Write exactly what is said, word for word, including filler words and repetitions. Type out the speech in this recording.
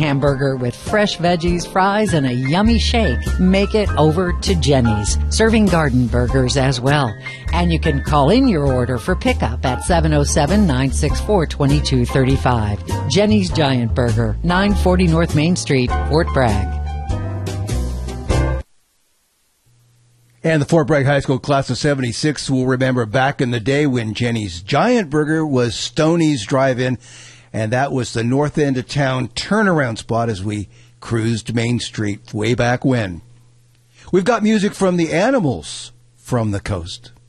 hamburger with fresh veggies, fries, and a yummy shake, make it over to Jenny's, serving garden burgers as well. And you can call in your order for pickup at seven oh seven, nine six four, two two three five. Jenny's Giant Burger, nine forty North Main Street, Fort Bragg. And the Fort Bragg High School class of seventy-six will remember back in the day when Jenny's Giant Burger was Stoney's Drive-In, and that was the north end of town turnaround spot as we cruised Main Street way back when. We've got music from the Animals from the coast.